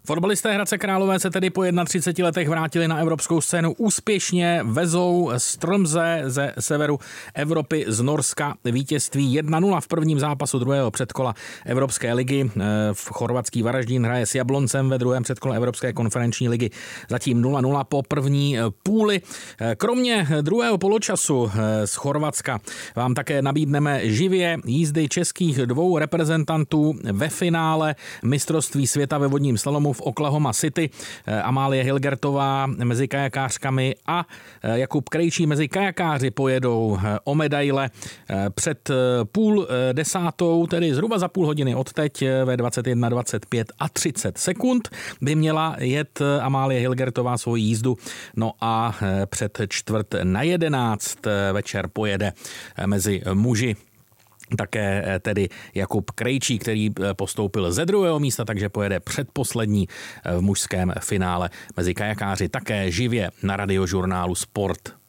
Fotbalisté Hradce Králové se tedy po 31 letech vrátili na evropskou scénu úspěšně, vezou Strømse ze severu Evropy z Norska vítězství 1-0 v prvním zápasu druhého předkola Evropské ligy. V chorvatský Varaždín hraje s Jabloncem ve druhém předkole Evropské konferenční ligy zatím 0-0 po první půli. Kromě druhého poločasu z Chorvatska vám také nabídneme živě jízdy českých dvou reprezentantů ve finále mistrovství světa ve vodním slalomu v Oklahoma City. Amálie Hilgertová mezi kajakářkami a Jakub Krejčí mezi kajakáři pojedou o medaile před 9:30, tedy zhruba za půl hodiny od teď ve 21:25 a 30 sekund by měla jet Amálie Hilgertová svou jízdu. No a před 10:45 večer pojede mezi muži také tedy Jakub Krejčí, který postoupil ze druhého místa, takže pojede předposlední v mužském finále mezi kajakáři také živě na Radiožurnálu Sport.